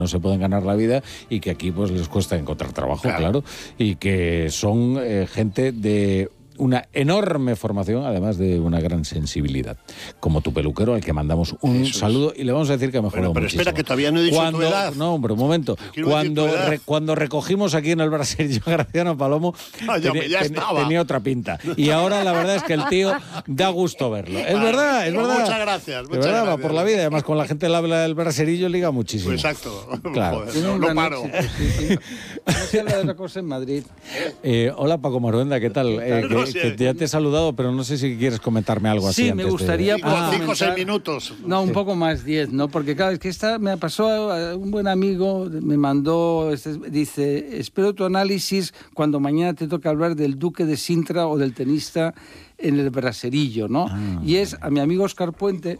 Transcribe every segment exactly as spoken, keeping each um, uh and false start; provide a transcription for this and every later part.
no se pueden ganar la vida y que aquí pues les cuesta encontrar trabajo, claro, claro y que son eh, gente de una enorme formación, además de una gran sensibilidad, como tu peluquero, al que mandamos un Eso saludo es. Y le vamos a decir que ha mejorado bueno, pero muchísimo. Espera, que todavía no he dicho cuando, tu edad. No, hombre, un momento. Cuando, re, cuando recogimos aquí en el Braserillo Graciano Palomo, ah, ya, ten, ya ten, tenía otra pinta. Y ahora la verdad es que el tío da gusto verlo. Es ah, verdad, es verdad. Muchas gracias. Muchas de verdad, gracias. va por la vida. Además, con la gente del habla del Braserillo liga muchísimo. Pues exacto. Claro. Joder, no, no paro. No se habla de otra cosa en Madrid. Eh, hola, Paco Maruenda, ¿qué tal? Eh, no que, sé. que ya te he saludado, pero no sé si quieres comentarme algo así. Sí, me gustaría... De... Ah, cinco o seis minutos. No, un sí. poco más, diez, ¿no? Porque claro, es que esta me pasó, un buen amigo me mandó, este, dice, espero tu análisis cuando mañana te toca hablar del Duque de Sintra o del tenista en el Braserillo, ¿no? Ah, y es a mi amigo Óscar Puente...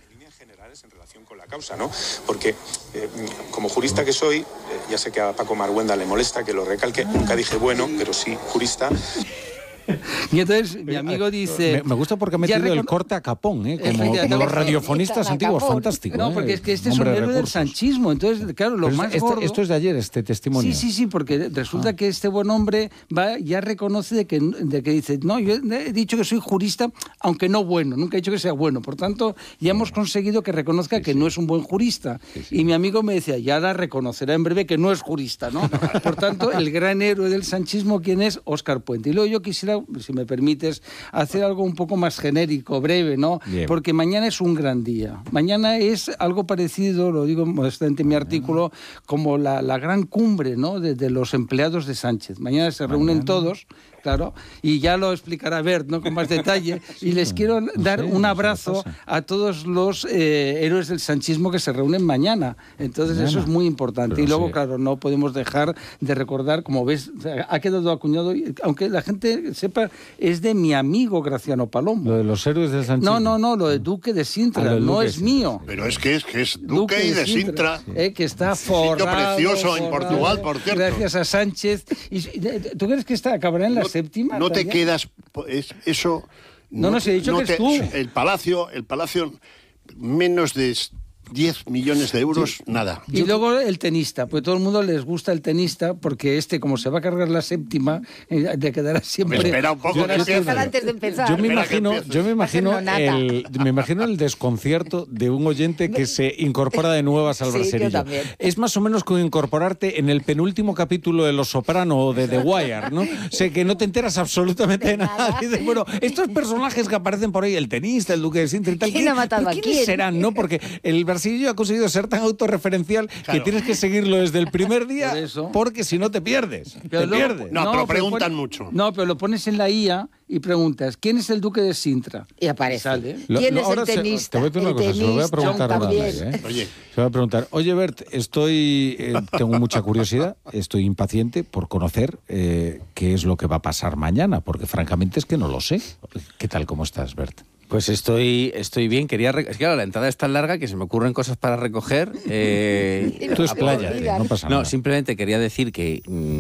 causa, ¿no? Porque eh, como jurista que soy, eh, ya sé que a Paco Maruenda le molesta que lo recalque, nunca dije bueno, pero sí jurista. Y entonces mi amigo dice... Me, me gusta porque ha metido recon... el corte a capón, ¿eh? Como, como los radiofonistas antiguos, fantástico. No, porque ¿eh? es que este Hombre es un héroe del sanchismo, entonces, claro, lo Pero más este, gordo... Esto es de ayer, este testimonio. Sí, sí, sí, porque resulta ah. que este buen hombre va, ya reconoce de que, de que dice, no, yo he dicho que soy jurista, aunque no bueno, nunca he dicho que sea bueno, por tanto, ya hemos conseguido que reconozca sí, que sí. no es un buen jurista. Sí, sí. Y mi amigo me decía, ya la reconocerá en breve que no es jurista, ¿no? Por tanto, el gran héroe del sanchismo, ¿quién es? Óscar Puente. Y luego yo quisiera, si me permite, hacer algo un poco más genérico, breve, ¿no? Bien. Porque mañana es un gran día. Mañana es algo parecido, lo digo modestamente en mi artículo, como la, la gran cumbre, ¿no? de, de los empleados de Sánchez. Mañana se reúnen mañana. todos, claro, y ya lo explicará Bert, ¿no? Con más detalle. Sí, y les quiero no dar sé, un abrazo no a todos los eh, héroes del sanchismo que se reúnen mañana. Entonces mañana. Eso es muy importante. Pero y luego, sí. claro, no podemos dejar de recordar, como ves, ha quedado acuñado, aunque la gente sepa, es de mi amigo Graciano Palomo. Lo de los héroes del sanchismo. No, no, no, lo de Duque de Sintra, ah, no es mío. Pero es que es que es Duque, Duque y de Sintra. Sintra eh, que está forrado. Precioso forrado, en Portugal, por cierto. Gracias a Sánchez. ¿Y, ¿Tú crees que está acabará en la no, séptima? No te quedas... Es, eso... No, no, no se ha dicho no que te, es tú. El Palacio, el Palacio, menos de... diez millones de euros, sí. nada. Y Yo... luego el tenista, pues todo el mundo les gusta el tenista, porque este, como se va a cargar la séptima, eh, te quedará siempre... Me espera un poco, que antes de empezar. Yo me imagino, yo me imagino, el, me imagino el desconcierto de un oyente que se incorpora de nuevas al sí, Braserillo. Es más o menos como incorporarte en el penúltimo capítulo de Los Soprano o de The Wire, ¿no? O sea, que no te enteras absolutamente de nada. Dices, bueno, estos personajes que aparecen por ahí, el tenista, el Duque de Sintra y tal, ¿quién ha matado a quién? ¿Quiénes serán, no? Porque el Brasillo ha conseguido ser tan autorreferencial claro. que tienes que seguirlo desde el primer día por porque si no te pierdes. Pero te luego, pierdes. No, no, pero preguntan pero pon, mucho. No, pero lo pones en la I A y preguntas, ¿quién es el Duque de Sintra? Y aparece. Sale. ¿Quién lo, es lo, el tenista? Se, te voy a decir una cosa, se lo voy a preguntar ahora. ¿eh? Oye. Se va a preguntar, oye Bert, estoy, eh, tengo mucha curiosidad, estoy impaciente por conocer eh, qué es lo que va a pasar mañana, porque francamente es que no lo sé. ¿Qué tal, cómo estás, Bert? Pues estoy, estoy bien. Quería re... Es que claro, la entrada es tan larga que se me ocurren cosas para recoger. Eh... Tú expláyate, no pasa nada. No, simplemente quería decir que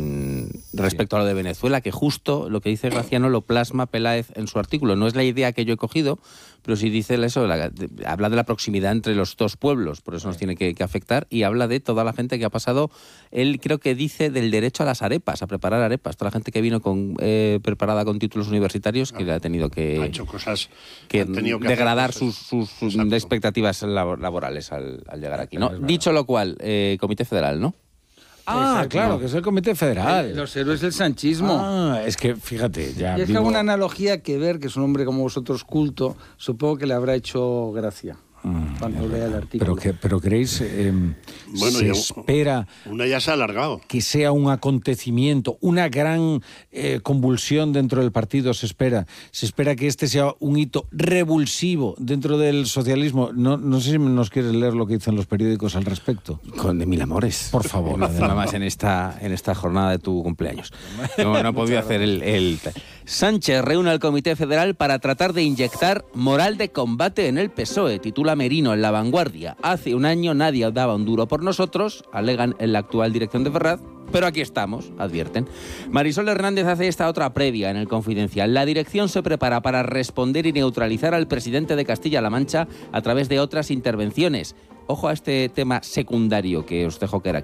mmm, respecto sí. a lo de Venezuela, que justo lo que dice Graciano lo plasma Peláez en su artículo. No es la idea que yo he cogido, pero sí dice eso, la, de, habla de la proximidad entre los dos pueblos, por eso nos tiene que, que afectar, y habla de toda la gente que ha pasado. Él creo que dice del derecho a las arepas, a preparar arepas. Toda la gente que vino con, eh, preparada con títulos universitarios, que le ha tenido que... Ha hecho cosas... que degradar sus, sus, sus expectativas laborales al, al llegar aquí, ¿no? Dicho lo cual, eh, Comité Federal, ¿no? Ah, exacto. Claro, que es el Comité Federal. Los héroes del sanchismo. Ah, es que, fíjate, ya... Y es vivo... que una analogía que ver, que es un hombre como vosotros culto, supongo que le habrá hecho gracia. Cuando lea el artículo. Pero, que, pero creéis, eh, bueno, se yo, espera una ya se ha alargado. Que sea un acontecimiento, una gran eh, convulsión dentro del partido, se espera. Se espera que este sea un hito revulsivo dentro del socialismo. No, no sé si nos quieres leer lo que dicen los periódicos al respecto. Con de mil amores. Por favor. Nada más en esta, en esta jornada de tu cumpleaños. No, no he podido hacer el, el... Sánchez reúne al Comité Federal para tratar de inyectar moral de combate en el P S O E, titula Merino en La Vanguardia. Hace un año nadie daba un duro por nosotros, alegan en la actual dirección de Ferraz, pero aquí estamos, advierten. Marisol Hernández hace esta otra previa en el Confidencial. La dirección se prepara para responder y neutralizar al presidente de Castilla-La Mancha a través de otras intervenciones. Ojo a este tema secundario que os dejo caer aquí.